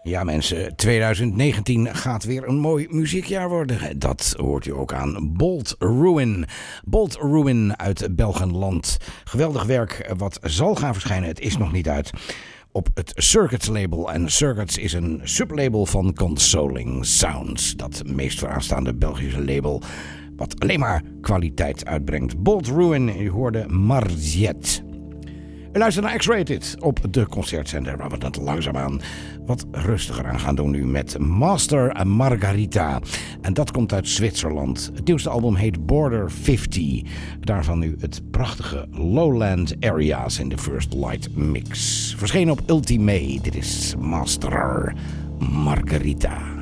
Ja mensen, 2019 gaat weer een mooi muziekjaar worden. Dat hoort u ook aan Bold Ruin. Bold Ruin uit Belgenland. Geweldig werk wat zal gaan verschijnen, het is nog niet uit. Op het Circuits label. En Circuits is een sublabel van Consoling Sounds. Dat meest vooraanstaande Belgische label. Wat alleen maar kwaliteit uitbrengt. Bold Ruin, u hoorde Marziet. U luistert naar X-Rated op de concertzender, waar we dat langzaamaan wat rustiger aan gaan doen nu met Master Margarita. En dat komt uit Zwitserland. Het nieuwste album heet Border 50. Daarvan nu het prachtige Lowland Areas in de First Light Mix. Verschenen op Ultimate. Dit is Master Margarita.